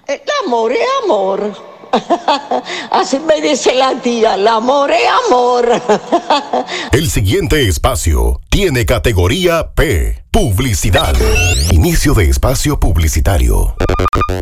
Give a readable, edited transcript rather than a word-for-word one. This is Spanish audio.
El amor es amor. Así me dice la tía, el amor es amor. El siguiente espacio tiene categoría P. Publicidad. Inicio de espacio publicitario.